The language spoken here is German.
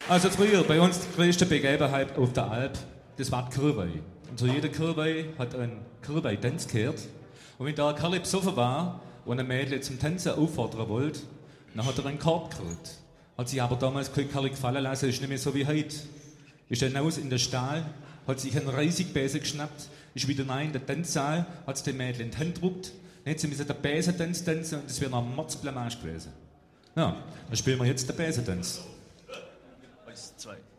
Also früher, bei uns die größte Begebenheit auf der Alp, das war die Kirwei. Und so jeder Kirwei hat einen Kirwei-Tanz gehört. Und wenn da ein Kerl besoffen war und ein Mädchen zum Tanzen auffordern wollte, dann hat er einen Korb gekriegt. Hat sich aber damals kein Kerl gefallen lassen, ist nicht mehr so wie heute. Ist dann aus in den Stall, hat sich einen Reissigbesen geschnappt, ist wieder rein in den Tanzsaal, hat es dem Mädchen in die Hand gedrückt, dann hat sie mit den Besentanz tanzen und das wäre noch ein Mordsblamage gewesen. Ja, dann spielen wir jetzt den Besentanz. 1, 2.